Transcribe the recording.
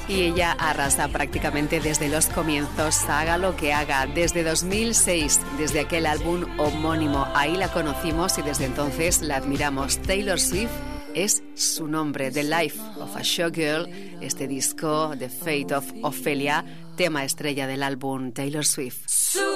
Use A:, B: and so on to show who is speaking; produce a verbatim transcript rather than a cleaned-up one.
A: Y ella arrasa prácticamente desde los comienzos, haga lo que haga. Desde dos mil seis, desde aquel álbum homónimo, ahí la conocimos y desde entonces la admiramos. Taylor Swift es su nombre. The Life of a Showgirl, este disco, The Fate of Ophelia, tema estrella del álbum Taylor Swift.